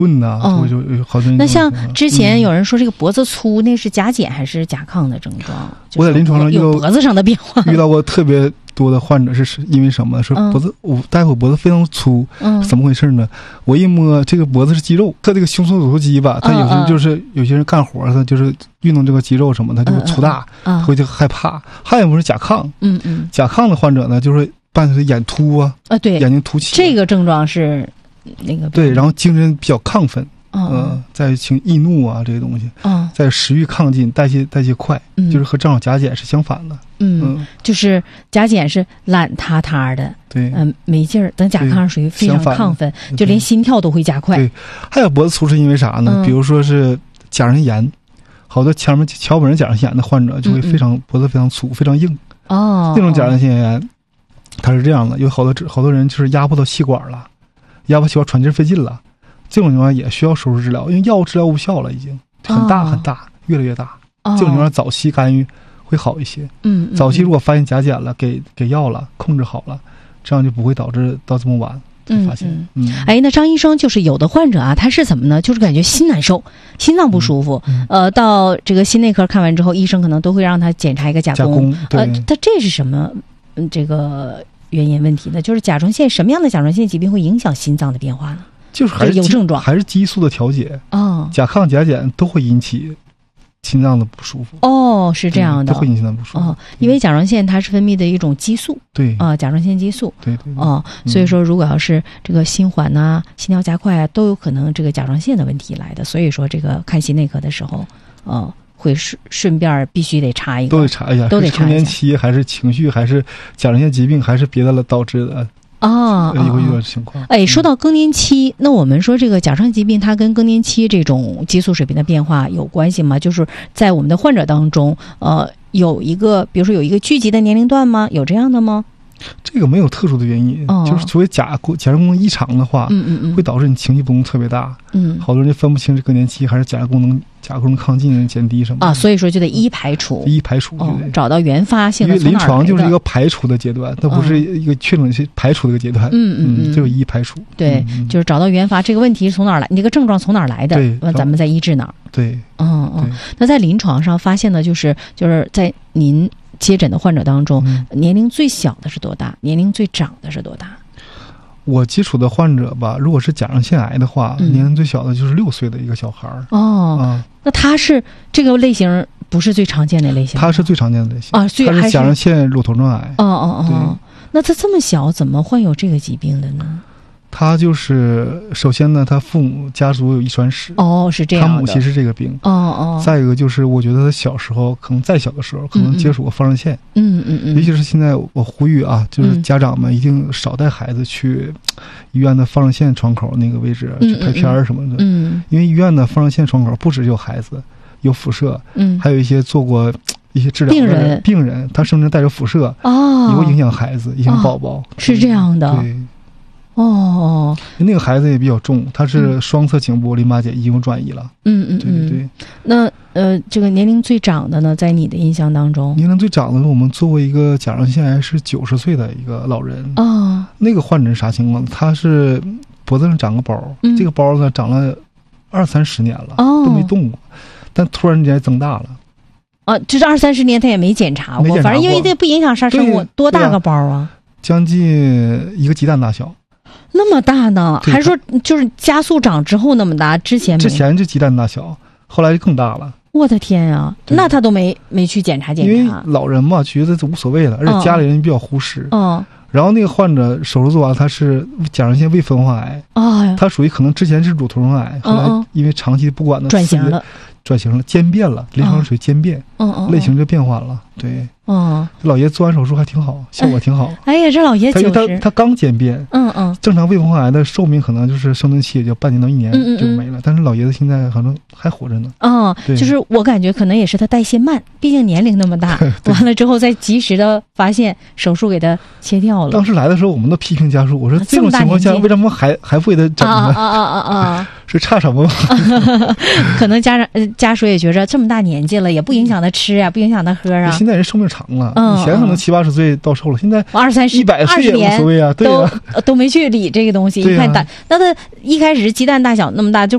论呐，就有好多人。 那像之前有人说这个脖子粗，那是甲减还是甲亢的症状？ 我在临床上有脖子上的变化， 遇到过特别多的患者，是因为什么？说脖子，我大夫脖子非常粗，怎么回事呢？我一摸这个脖子是肌肉，他这个胸锁乳突肌吧，他有些就是有些人干活他就是运动这个肌肉什么的，就是粗大，会就害怕。还有不是甲亢，甲亢的患者呢，就是伴随着眼凸啊，对，眼睛凸起， 这个症状是那个对，然后精神比较亢奋。在情易怒啊这些东西，在食欲亢进，代谢快，就是和正好甲减是相反的。 就是甲减是懒塌塌的， 对， 没劲儿。等甲亢属于非常亢奋，就连心跳都会加快。 对，还有脖子粗是因为啥呢？比如说是甲状腺炎，好多桥本人甲状腺炎的患者就会脖子非常粗，非常硬。这种甲状腺炎，它是这样的，有好多人就是压迫到气管了，压迫气管喘气费劲了。这种情况也需要手术治疗，因为药物治疗无效了，已经很大，越来越大。这种情况早期干预会好一些。早期如果发现甲减了，给药了，控制好了，这样就不会导致到这么晚才发现。 那张医生，就是有的患者啊，他是怎么呢？就是感觉心难受，心脏不舒服。到这个心内科看完之后，医生可能都会让他检查一个甲功。他这是什么这个原因问题呢？就是甲状腺什么样的甲状腺疾病会影响心脏的变化呢？ 就是还是有症状，还是激素的调节。甲亢、甲减都会引起心脏的不舒服。 是这样的， 都会引起心脏不舒服。 因为甲状腺它是分泌的一种激素。 对甲状腺激素。 对。 所以说，如果要是这个心缓呐、心跳加快啊，都有可能这个甲状腺的问题来的。所以说，这个看心内科的时候，会顺便必须得查一个， 都得查一下，是更年期还是情绪，还是甲状腺疾病，还是别的了导致的。有遇到情况。 说到更年期，那我们说这个甲状腺疾病它跟更年期这种激素水平的变化有关系吗？就是在我们的患者当中，有一个，比如说有一个聚集的年龄段吗？有这样的吗？ 这个没有特殊的原因，就是除非甲状功能异常的话，会导致你情绪波动特别大。好多人就分不清是更年期还是甲状功能亢进减低什么所以说就得一排除，找到原发性的。 因为临床就是一个排除的阶段，它不是一个确诊是排除的一个阶段。就一排除。 对，就是找到原发，这个问题从哪儿来，你这个症状从哪儿来的，咱们再医治哪儿。 对。 那在临床上发现的就是在您接诊的患者当中，年龄最小的是多大？年龄最长的是多大？ 我接触的患者吧，如果是甲状腺癌的话，年龄最小的就是6岁的一个小孩。 那他是这个类型不是最常见的类型？ 他是最常见的类型他是甲状腺乳头状癌。 那他这么小，怎么患有这个疾病的呢？ 他就是首先呢，他父母家族有遗传史。 是这样的。 他母亲是这个病。再一个就是，我觉得他小时候可能再小的时候，可能接触过放射线。尤其是现在我呼吁啊，就是家长们一定少带孩子去医院的放射线窗口那个位置去拍片什么的。因为医院的放射线窗口不只有孩子，有辐射，还有一些做过一些治疗的病人，他甚至带着辐射，也会影响孩子，影响宝宝。 是这样的。 对。那个孩子也比较重，他是双侧颈部淋巴结已经转移了。对。 那这个年龄最长的呢，在你的印象当中？ 年龄最长的，我们做过一个甲状腺癌是90岁的一个老人。那个患者是啥情况？他是脖子上长个包，这个包呢长了20-30年了，都没动过，但突然间增大了。 这是20-30年他也没检查过，反正因为这不影响杀生物。多大个包啊？ 将近一个鸡蛋大小。 那么大呢？还说就是加速长之后那么大？之前就鸡蛋大小，后来就更大了。 我的天啊！那他都没去检查。 因为老人嘛，觉得这无所谓了，而且家里人比较忽视。然后那个患者手术做完，他是甲状腺未分化癌。他属于可能之前是乳头状癌，后来因为长期不管的转型了， 间变了，临床属于间变，类型就变化了。对。老爷做完手术还挺好，效果挺好。 这老爷90， 他刚间变。正常未分化癌的寿命可能就是生存期也就半年到1年就没了，但是老爷子现在可能还活着呢。 就是我感觉可能也是他代谢慢，毕竟年龄那么大，完了之后再及时的发现，手术给他切掉了。 当时来的时候，我们都批评家属，我说这种情况下为什么还不给他整呢？是差什么吗？ 可能家属也觉着这么大年纪了，也不影响他吃啊，不影响他喝啊。 现在人寿命长了，以前可能70-80岁到寿了，现在 20-30、 100岁也无所谓啊， 都没去理这个东西。一看那他一开始鸡蛋大小那么大，就